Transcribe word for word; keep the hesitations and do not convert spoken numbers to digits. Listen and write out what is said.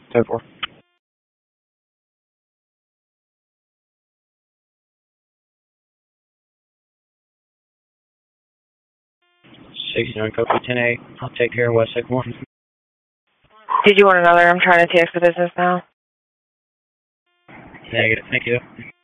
ten four. sixty-nine, copy ten eight. I'll take care of West Sycamore. Did you want another? I'm trying to text the business now. Negative, thank you.